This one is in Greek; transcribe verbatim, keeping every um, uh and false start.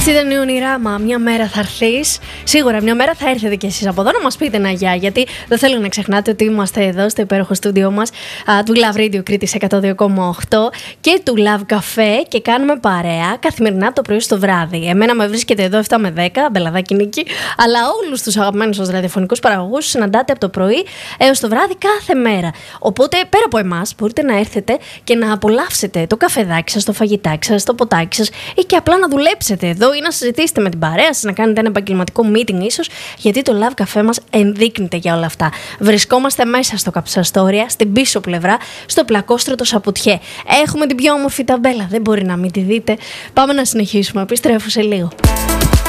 Αυτή ήταν η ονειράμα. Μια μέρα θα έρθεις. Σίγουρα μια μέρα θα έρθετε κι εσείς από εδώ να μας πείτε ένα γεια. Γιατί δεν θέλω να ξεχνάτε ότι είμαστε εδώ στο υπέροχο στούντιό μας α, του Love Radio Κρήτης εκατό δύο κόμμα οκτώ και του Love Café και κάνουμε παρέα καθημερινά το πρωί στο βράδυ. Εμένα με βρίσκεται εδώ επτά με δέκα, μπελαδάκι Νίκη, αλλά όλους τους αγαπημένους σας ραδιοφωνικούς παραγωγούς συναντάτε από το πρωί έως το βράδυ κάθε μέρα. Οπότε πέρα από εμάς μπορείτε να έρθετε και να απολαύσετε το καφεδάκι σας, το φαγητάκι σας, το ποτάκι σας ή και απλά να δουλέψετε εδώ ή να συζητήσετε με την παρέα σας, να κάνετε ένα επαγγελματικό meeting ίσως, γιατί το Love Café μας ενδείκνυται για όλα αυτά. Βρισκόμαστε μέσα στο Καψαστόρια, στην πίσω πλευρά, στο πλακόστρωτο Σαπουτιέ. Έχουμε την πιο όμορφη ταμπέλα, δεν μπορεί να μην τη δείτε. Πάμε να συνεχίσουμε, επιστρέφω σε λίγο.